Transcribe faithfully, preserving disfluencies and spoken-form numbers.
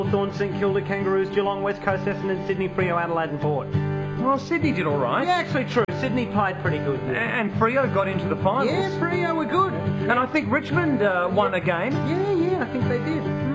Hawthorn, St Kilda, Kangaroos, Geelong, West Coast, Essendon, Sydney, Freo, Adelaide and Port. Well, Sydney did all right. Yeah, actually true. Sydney played pretty good. Yeah. And Freo got into the finals. Yeah, Freo were good. And I think Richmond uh, won a game. Yeah, yeah, I think they did.